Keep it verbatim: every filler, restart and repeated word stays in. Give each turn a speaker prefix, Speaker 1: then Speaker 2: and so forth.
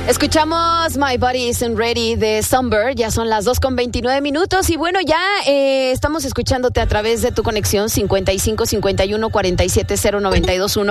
Speaker 1: Escuchamos My Body Isn't Ready de Sunbird. Ya son las dos con veintinueve minutos. Y bueno, ya eh, estamos escuchándote a través de tu conexión cincuenta y cinco cincuenta y uno cuarenta y siete cero noventa y dos uno.